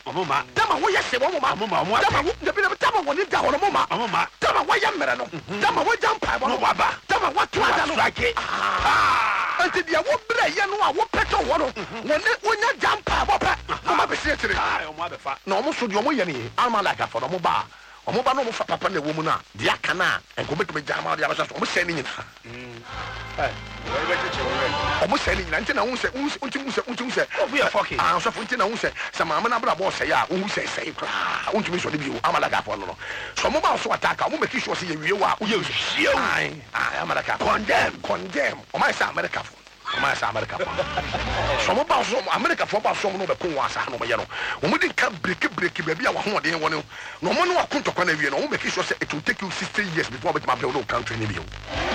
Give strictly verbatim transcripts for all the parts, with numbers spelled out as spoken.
Omoma. Dama wo yes wo mama. Omoma mo. Dama wo de bi dama wo ni da ho mama. Omoma. Dama wo ya mere no. Dama wo jam pa bo no baba. Dama wo to ada no. Strike. Ah. Enti dia wo bra ye no a wo peto wo no. Wo ne wo nya jam pa bo pa. Mama be se tire. Ah, omo abefa. Na omo so de omo ye ni alma like afọ omo ba. Omo ba no omo fa papa na wo mu na. Dia kana enko betumi jama dia ba so omo se ni nyina. Mm. Eh. Where be cheche wo? Omo se ni nyina nti na wo se unti mu se unti mu se. Ofu ya foki. Ah, so nti na wo se se mama na bra bo se ya wo se se kra. Unti mi so de bi wo amala ga fo no no. So omo ba so attack omo make sure se ye wie wa wo ye hie. Ah, amala ka condemn condemn. Omo say America fo. Omo say America fo. So omo ba so America fo ba so no be kun wa sa no mo ye no. Omo di ka break break be bia wa ho de wo no. No omo no wa kun tokwa na wie no. Omo make sure say it will take you sixty years before be ma build no country ni bi.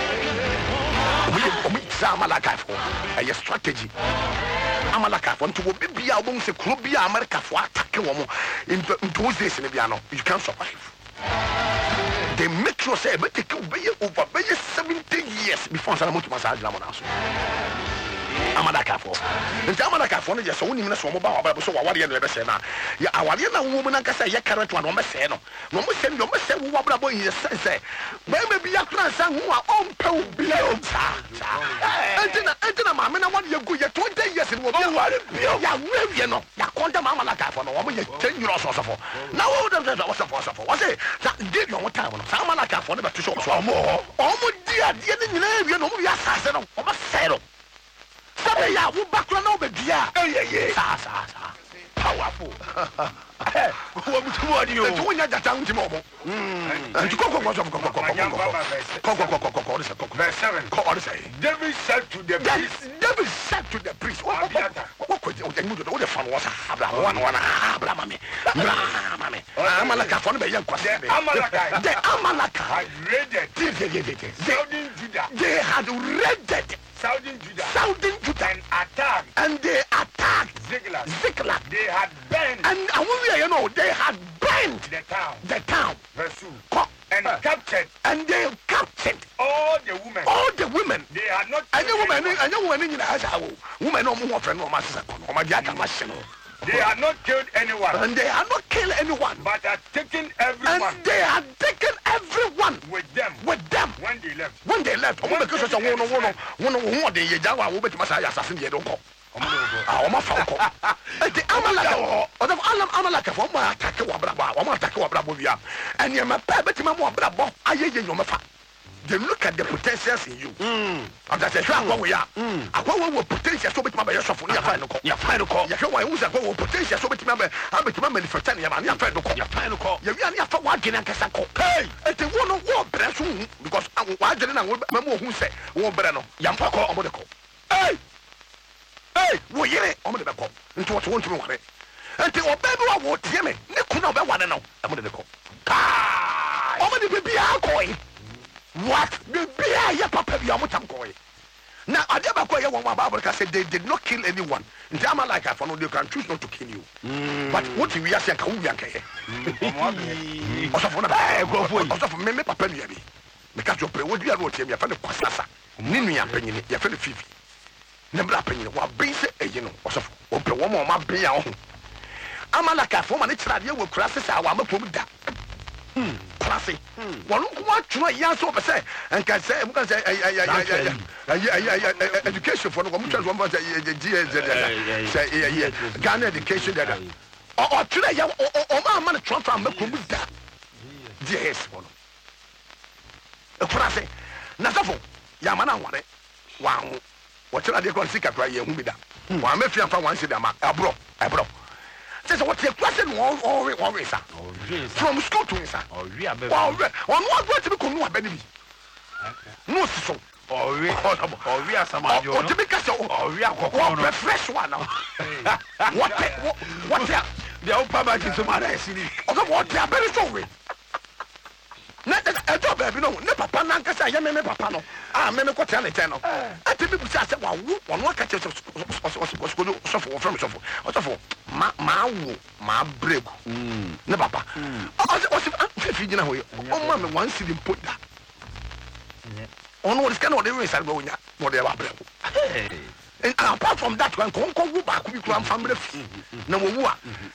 Omo say America fo. A strategy. Amalaka for to be bia wo se kuro bia America for attack wo mo in those days in bia no you can't survive. They make sure say be take over be seventy years before sana mutu massage la monaso Amalaka for nti Amalaka for no je so woni me so mo ba wa so wa wale no be se na ya awale na wo mo na kasa ya current one no me se no no mo se no me se wo abra bo yin se se be me bia kran san ho a on pe wo bia o sa nti na nti na ma me na one ye go ye twenty years ni wo bia wale bia ya we no ya konta ma Amalaka for no wo mo ye ten years so so for na wo dem so so for so for wo say dey your time no sa Amalaka for no be to so so mo o mo dia dia ni nyina wie no mo ya sase no o ma se no sabe ya wo bakra na obedia eh eh sa sa sa powerful eh wo mutumo adi o tu nya jata ntimo mo mm nti kokko kokko kokko kokko kokko kokko kokko ori se kokko verse seven. ko ori se David said to the priest. David said to the priest what what ko o nyu do the fan was Abraham one one Abraham me Abraham me Amalaka for no be yen kwase The Amalekite. the Amalaka had raided southern Judah. they had raided Southern Judah. southern Judah And attacked and they attacked Ziklag. Ziklag. They had burned And I will you know they had burned the town. the town. Verse two. Co- And uh, captured and they captured all the women. all the women. They had not And the killed women, anyone. and the women in the house, women no more friend no master, no my dear machine. They had not killed anyone, And they had not killed anyone. but had taken everyone And they had taken everyone with them with them when they left. when they left. Oh, because it's a one on one on one day, you don't want to massage assassin, you don't call. Ah, my falco. The Amalaka, or the Alam Amalaka for my attack, Wabraba, or my attack, Wabrabovia. And you're my pet, my Wabrabo, I hear you, my father. They look at the potentials in you. Mm. And that's what we are. I want what potential so much. My yourself, you find no call. You find no call. You know why? Who's a potential so much? Member, I'm a member for ten years. You find no call. You find no call. You are for one can and call. Hey, it's a one of one person because I didn't know who say one brano. Young Paco on the call. Hey, hey, we hear it on the call. Into what you want to know. Until our baby will tell me. You could not be one and no. I'm on the call. Ah, I'm going to be a coin. What? The beer, your papa, your mutankoy. Now, I never call you one Bible said they did not kill anyone. In Jama like I found they can choose not to kill you. Mm. But what we are saying, Kauyanke. Also, for the also for me, Papa, because you pray, what you are watching, you find the Quasasa. Nini, your penny, your friend Fifi. Never penny, what base, you know, also open one more, my beer. Amalaka for my child, you will cross this hour, I'm a problem that. Hmm. Classy. One what you are so say and can say because education for one chance one say Ghana education that or today or man transfer make that yes one classy na safo ya mana nware wa what you dey consider cry ye hu bi da wa me fiam fa wan se da ma abro abro say what you question one or one racer from school to inside Oh, we are wow on what going to be kunu abani bi no so oh we oh we are some of you what to be cast oh we are kokoro fresh one now what what the old papa is so mad I see okay what they are very sorry na e do baby no ne papa na nkasa ya me me papa no ah me me ko tell it no ati bi busa say wa wo won wa ka che so so for from so for ma ma wo ma break mm ne papa o o fi gina ho o ma me one city put that on what is kind of the way side go nya no dey ba break and apart from that when kon kon wo ba ku bi kura family na wo wo a